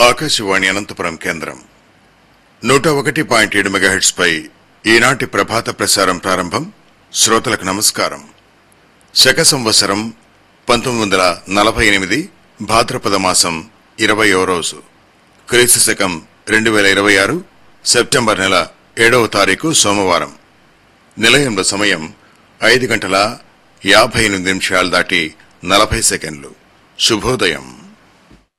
ఆకాశవాణి అనంతపురం కేంద్రం 101.7 మెగాహెర్ట్జ్ పై ఈనాటి ప్రభాత ప్రసారం ప్రారంభం. శ్రోతలకు నమస్కారం. శక సంవత్సరం 1948 భాద్రపద మాసం 20వ రోజు, క్రీస్తు శకం 2026 సెప్టెంబర్ నెల 7వ తారీఖు సోమవారం. నిలయంలో సమయం 5 గంటల 58 నిమిషాలు దాటి 40 సెకండ్లు. శుభోదయం.